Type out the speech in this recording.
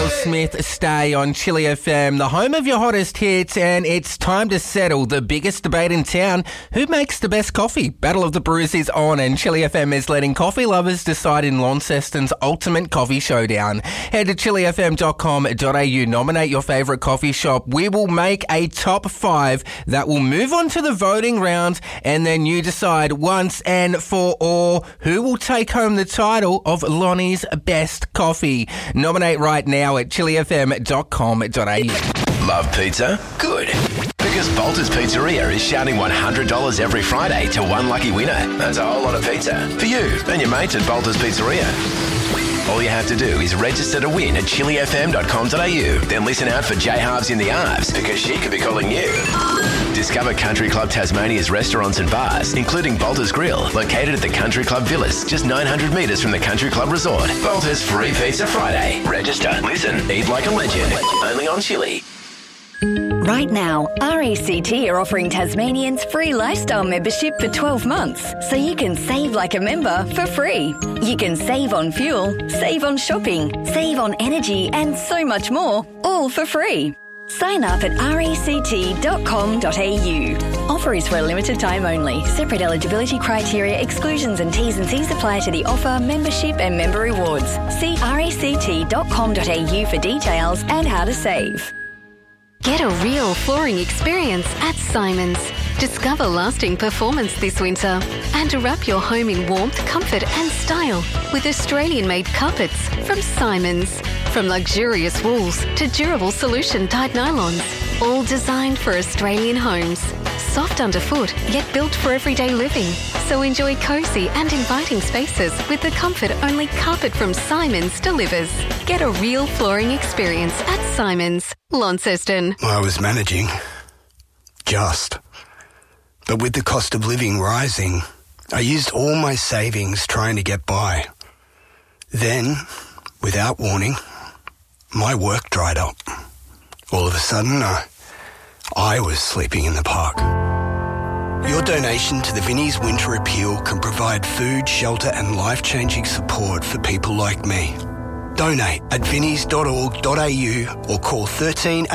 Will Smith, Stay on Chili FM, the home of your hottest hits, and it's time to settle the biggest debate in town. Who makes the best coffee? Battle of the Brews is on, and Chili FM is letting coffee lovers decide in Launceston's ultimate coffee showdown. Head to chilifm.com.au, nominate your favourite coffee shop. We will make a top 5 that will move on to the voting round, and then you decide once and for all who will take home the title of Lonnie's Best Coffee. Nominate right now at chilifm.com.au. Love pizza? Good. Because Bolter's Pizzeria is shouting $100 every Friday to one lucky winner. That's a whole lot of pizza for you and your mates at Bolter's Pizzeria. All you have to do is register to win at chilifm.com.au. Then listen out for J Halves in the Arves, because she could be calling you. Discover Country Club Tasmania's restaurants and bars, including Bolter's Grill, located at the Country Club Villas, just 900 metres from the Country Club Resort. Bolter's Free Pizza Friday. Register, listen, eat like a legend. Only on Chili. Right now, RACT are offering Tasmanians free lifestyle membership for 12 months, so you can save like a member for free. You can save on fuel, save on shopping, save on energy, and so much more, all for free. Sign up at ract.com.au. Offer is for a limited time only. Separate eligibility criteria, exclusions and T's and C's apply to the offer, membership and member rewards. See ract.com.au for details and how to save. Get a real flooring experience at Simons. Discover lasting performance this winter and wrap your home in warmth, comfort and style with Australian-made carpets from Simons. From luxurious wools to durable solution-dyed nylons, all designed for Australian homes. Soft underfoot, yet built for everyday living. So enjoy cosy and inviting spaces with the comfort only carpet from Simons delivers. Get a real flooring experience at Simons, Launceston. I was managing. Just. But with the cost of living rising, I used all my savings trying to get by. Then, without warning, my work dried up. All of a sudden, I was sleeping in the park. Your donation to the Vinnie's Winter Appeal can provide food, shelter and life-changing support for people like me. Donate at vinnies.org.au or call 13